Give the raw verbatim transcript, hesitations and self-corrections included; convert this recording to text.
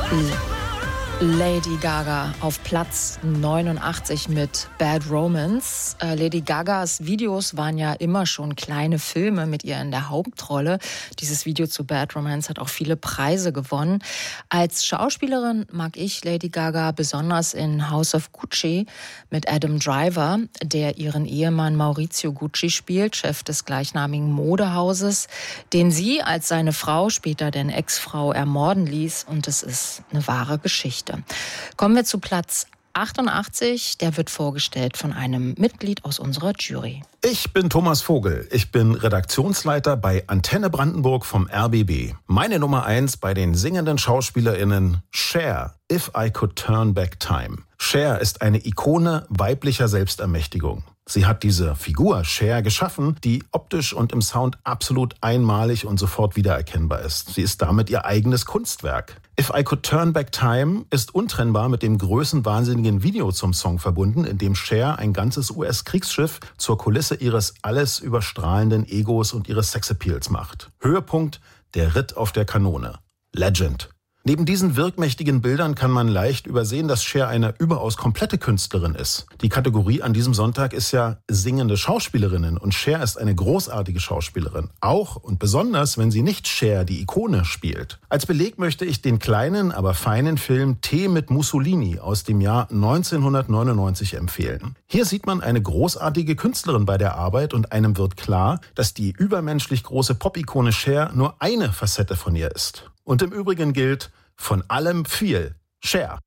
Lady Gaga auf Platz neunundachtzig mit Bad Romance. Äh, Lady Gagas Videos waren ja immer schon kleine Filme mit ihr in der Hauptrolle. Dieses Video zu Bad Romance hat auch viele Preise gewonnen. Als Schauspielerin mag ich Lady Gaga besonders in House of Gucci mit Adam Driver, der ihren Ehemann Maurizio Gucci spielt, Chef des gleichnamigen Modehauses, den sie als seine Frau, später denn Ex-Frau, ermorden ließ. Und es ist eine wahre Geschichte. Kommen wir zu Platz achtundachtzig. Der wird vorgestellt von einem Mitglied aus unserer Jury. Ich bin Thomas Vogel. Ich bin Redaktionsleiter bei Antenne Brandenburg vom R B B. Meine Nummer eins bei den singenden SchauspielerInnen: Cher, If I Could Turn Back Time. Cher ist eine Ikone weiblicher Selbstermächtigung. Sie hat diese Figur Cher geschaffen, die optisch und im Sound absolut einmalig und sofort wiedererkennbar ist. Sie ist damit ihr eigenes Kunstwerk. If I Could Turn Back Time ist untrennbar mit dem größenwahnsinnigen Video zum Song verbunden, in dem Cher ein ganzes U S-Kriegsschiff zur Kulisse ihres alles überstrahlenden Egos und ihres Sexappeals macht. Höhepunkt: der Ritt auf der Kanone. Legend. Neben diesen wirkmächtigen Bildern kann man leicht übersehen, dass Cher eine überaus komplette Künstlerin ist. Die Kategorie an diesem Sonntag ist ja singende Schauspielerinnen und Cher ist eine großartige Schauspielerin. Auch und besonders, wenn sie nicht Cher, die Ikone, spielt. Als Beleg möchte ich den kleinen, aber feinen Film Tee mit Mussolini aus dem Jahr neunzehnhundertneunundneunzig empfehlen. Hier sieht man eine großartige Künstlerin bei der Arbeit und einem wird klar, dass die übermenschlich große Pop-Ikone Cher nur eine Facette von ihr ist. Und im Übrigen gilt: von allem viel. Cher.